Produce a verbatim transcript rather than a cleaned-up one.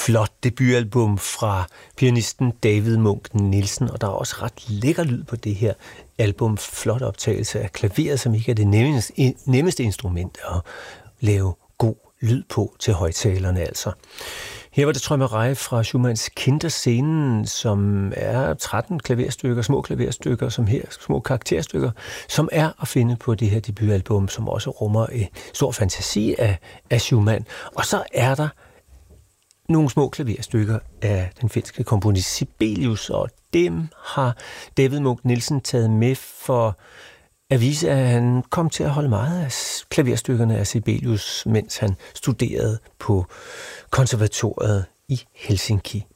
flot debutalbum fra pianisten David Munch Nielsen, og der er også ret lækker lyd på det her album. Flot optagelse af klaveret, som ikke er det nemmeste, nemmeste instrument at lave god lyd på til højtalerne altså. Her var det Träumerei fra Schumanns Kinderscenen, som er tretten klaverstykker, små klaverstykker, som her, små karakterstykker, som er at finde på det her debutalbum, som også rummer en stor fantasi af, af Schumann. Og så er der nogle små klaverstykker af den finske komponist Sibelius, og dem har David Munch Nielsen taget med for at vise, at han kom til at holde meget af klaverstykkerne af Sibelius, mens han studerede på konservatoriet i Helsinki.